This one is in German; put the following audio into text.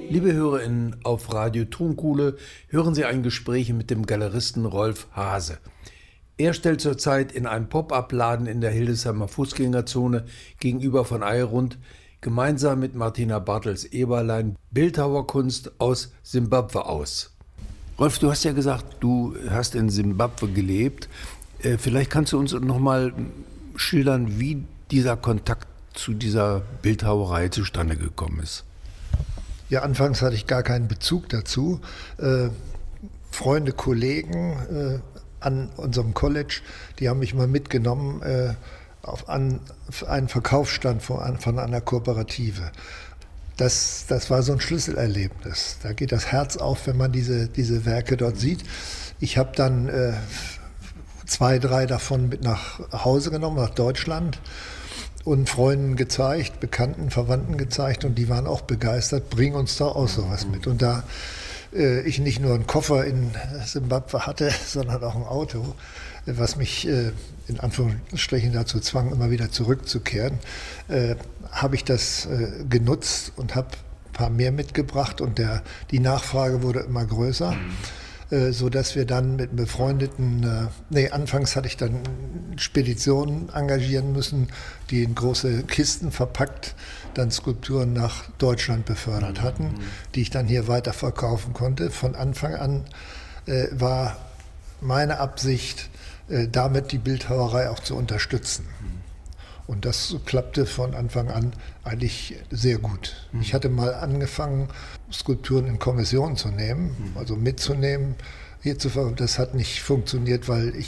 Liebe HörerInnen, auf Radio Tonkuhle hören Sie ein Gespräch mit dem Galeristen Rolf Haase. Er stellt zurzeit in einem Pop-up-Laden in der Hildesheimer Fußgängerzone gegenüber von Eyrund gemeinsam mit Martina Bartels-Eberlein Bildhauerkunst aus Simbabwe aus. Rolf, du hast ja gesagt, du hast in Simbabwe gelebt. Vielleicht kannst du uns noch mal schildern, wie dieser Kontakt zu dieser Bildhauerei zustande gekommen ist. Ja, anfangs hatte ich gar keinen Bezug dazu. Freunde, Kollegen an unserem College, die haben mich mal mitgenommen an einen Verkaufsstand von einer Kooperative. Das war so ein Schlüsselerlebnis. Da geht das Herz auf, wenn man diese Werke dort sieht. Ich habe dann 2, 3 davon mit nach Hause genommen, nach Deutschland. Und Freunden gezeigt, Bekannten, Verwandten gezeigt und die waren auch begeistert, bring uns da auch sowas mit. Und da ich nicht nur einen Koffer in Simbabwe hatte, sondern auch ein Auto, was mich in Anführungsstrichen dazu zwang, immer wieder zurückzukehren, habe ich das genutzt und habe ein paar mehr mitgebracht und die Nachfrage wurde immer größer. So dass wir dann mit befreundeten, anfangs hatte ich dann Speditionen engagieren müssen, die in große Kisten verpackt dann Skulpturen nach Deutschland befördert hatten, die ich dann hier weiterverkaufen konnte. Von Anfang an war meine Absicht, damit die Bildhauerei auch zu unterstützen. Und das klappte von Anfang an eigentlich sehr gut. Ich hatte mal angefangen, Skulpturen in Kommission zu nehmen, also mitzunehmen, hier zu verkaufen. Das hat nicht funktioniert, weil ich